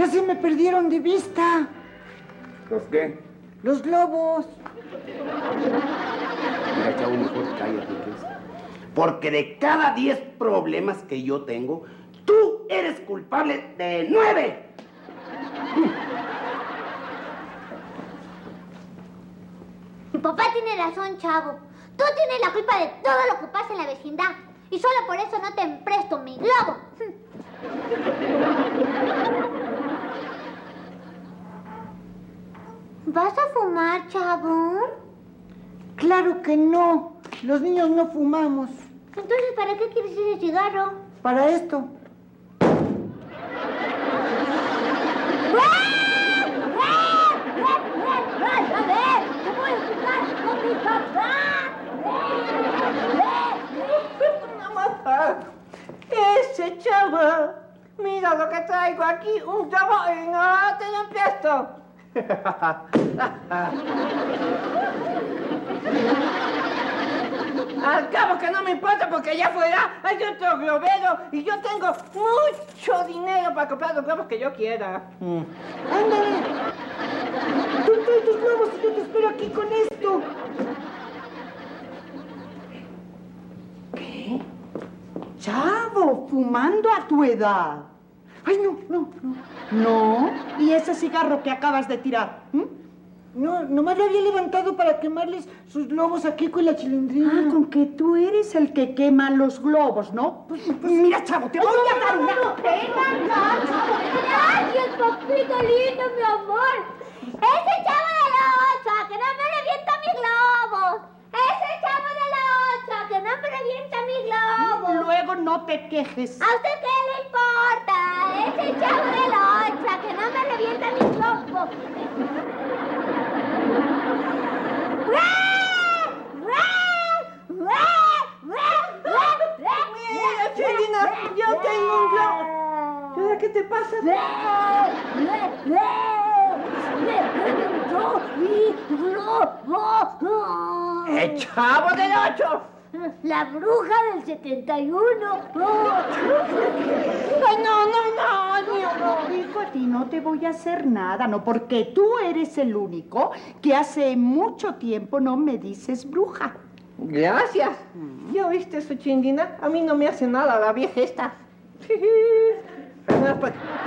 Ya se me perdieron de vista. ¿Los qué? Los globos. Mira, chavo, mejor cállate, ¿qué? Porque de cada 10 problemas que yo tengo, tú eres culpable de 9. Mi papá tiene razón, chavo. Tú tienes la culpa de todo lo que pasa en la vecindad. Y solo por eso no te presto mi globo. ¿Vas a fumar, chavo? Claro que no. Los niños no fumamos. Entonces, ¿para qué quieres ese cigarro? Para esto. A ver, te voy a jugar con mi papá. Mamá, ese chavo, mira lo que traigo aquí, un globo y no te lo presto. Al cabo que no me importa porque allá afuera hay otro globero y yo tengo mucho dinero para comprar los globos que yo quiera. Ándale. Tú trae tus globos y yo te espero aquí con esto. ¿Qué? Chavo, fumando a tu edad. Ay, no. No. ¿Y ese cigarro que acabas de tirar? No, nomás lo había levantado para quemarles sus globos aquí con la chilindrina. Ah, con que tú eres el que quema los globos, ¿no? Pues mira, chavo, te voy a dar una... Venga ya, chavo. Gracias, papito lindo, mi amor. Ese chavo de la 8, que no me revienta mis globos. Ese chavo de la 8, que no me revienta mis globos. Luego no te quejes. ¿A usted qué le importa? Ese chavo de la 8, que no me revienta mis globos. Mira, Chelina, yo tengo un globo. ¿Y ahora qué te pasa? ¡El chavo del 8! La bruja del 71. Ay, no, hijo, a ti no te voy a hacer nada, no, porque tú eres el único que hace mucho tiempo no me dices bruja. Gracias. ¿Ya oíste eso, Chindina? A mí no me hace nada la vieja esta.